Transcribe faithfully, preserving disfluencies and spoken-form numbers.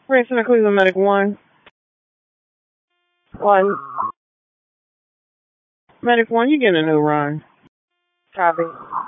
Princeton and Cleveland Medic one. One. Medic one, you getting a new run. Copy.